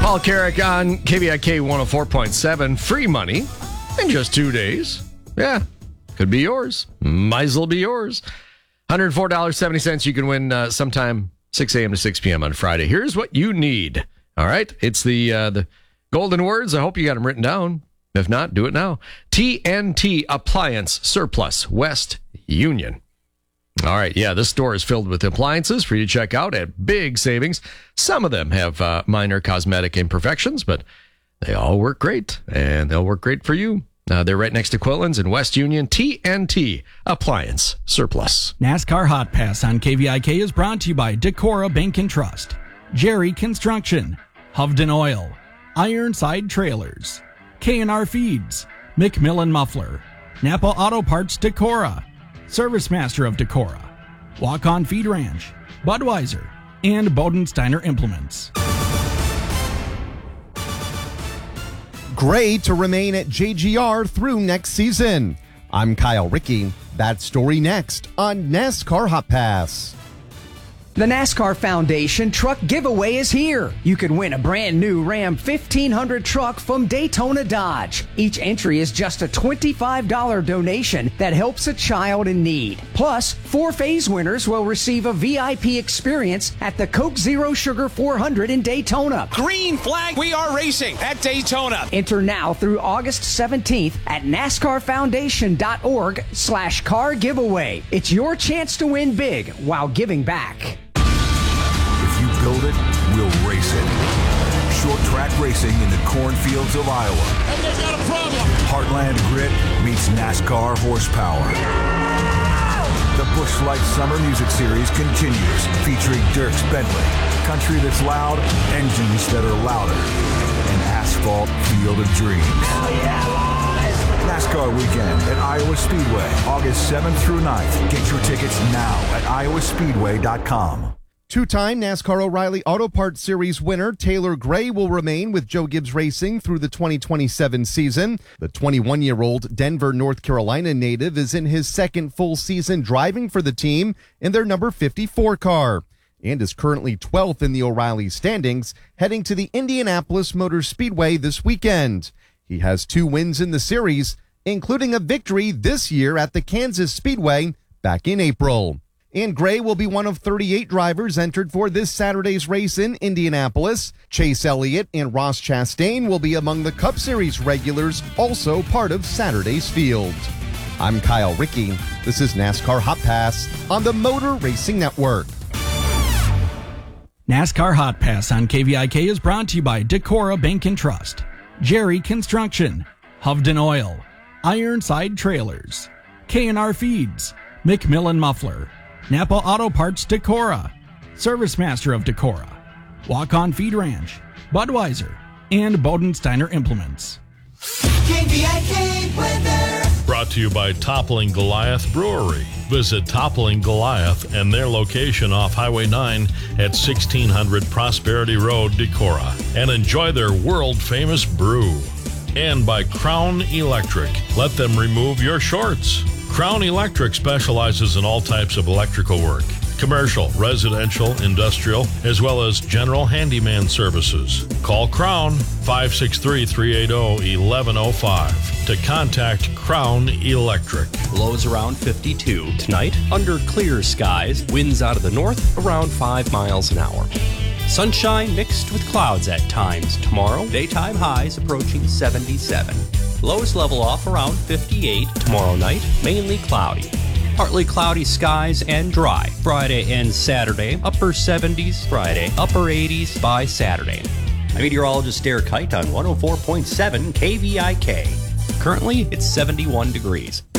Paul Carrick on KVIK 104.7. Free money in just 2 days. Yeah, could be yours. Might as well be yours. $104.70 you can win sometime 6 a.m. to 6 p.m. on Friday. Here's what you need. All right, it's the golden words. I hope you got them written down. If not, do it now. TNT Appliance Surplus West Union. All right, yeah, this store is filled with appliances for you to check out at big savings. Some of them have minor cosmetic imperfections, but they all work great, and they'll work great for you. They're right next to Quillen's in West Union. TNT Appliance Surplus. NASCAR Hot Pass on KVIK is brought to you by Decorah Bank and Trust, Jerry Construction, Hovden Oil, Ironside Trailers, K&R Feeds, McMillan Muffler, Napa Auto Parts Decorah, Service Master of Decorah, Walk On Feed Ranch, Budweiser, and Bodensteiner Implements. Gray to remain at JGR through next season. I'm Kyle Rickey. That story next on NASCAR Hot Pass. The NASCAR Foundation Truck Giveaway is here. You can win a brand new Ram 1500 truck from Daytona Dodge. Each entry is just a $25 donation that helps a child in need. Plus, 4 phase winners will receive a VIP experience at the Coke Zero Sugar 400 in Daytona. Green flag, we are racing at Daytona. Enter now through August 17th at NASCARFoundation.org/car giveaway. It's your chance to win big while giving back. Build it, we'll race it. Short track racing in the cornfields of Iowa. And they got a problem. Heartland grit meets NASCAR horsepower. The Busch Light Summer Music Series continues, featuring Dierks Bentley. Country that's loud, engines that are louder. An asphalt field of dreams. NASCAR weekend at Iowa Speedway, August 7th through 9th. Get your tickets now at iowaspeedway.com. Two-time NASCAR O'Reilly Auto Parts Series winner Taylor Gray will remain with Joe Gibbs Racing through the 2027 season. The 21-year-old Denver, North Carolina native is in his second full season driving for the team in their number 54 car and is currently 12th in the O'Reilly standings, heading to the Indianapolis Motor Speedway this weekend. He has 2 wins in the series, including a victory this year at the Kansas Speedway back in April. And Gray will be one of 38 drivers entered for this Saturday's race in Indianapolis. Chase Elliott and Ross Chastain will be among the Cup Series regulars, also part of Saturday's field. I'm Kyle Rickey. This is NASCAR Hot Pass on the Motor Racing Network. NASCAR Hot Pass on KVIK is brought to you by Decorah Bank and Trust, Jerry Construction, Hovden Oil, Ironside Trailers, K&R Feeds, McMillan Muffler, Napa Auto Parts Decorah, Service Master of Decorah, Walk On Feed Ranch, Budweiser, and Bodensteiner Implements. KVIK weather. Brought to you by Toppling Goliath Brewery. Visit Toppling Goliath and their location off Highway 9 at 1600 Prosperity Road, Decorah, and enjoy their world-famous brew. And by Crown Electric. Let them remove your shorts. Crown Electric specializes in all types of electrical work, commercial, residential, industrial, as well as general handyman services. Call Crown 563-380-1105 to contact Crown Electric. Lows around 52. Tonight, under clear skies, winds out of the north around 5 miles an hour. Sunshine mixed with clouds at times. Tomorrow, daytime highs approaching 77. Lows level off around 58. Tomorrow night, mainly cloudy. Partly cloudy skies and dry. Friday and Saturday, upper 70s. Friday, upper 80s by Saturday. I'm meteorologist Derek Kite on 104.7 KVIK. Currently, it's 71 degrees.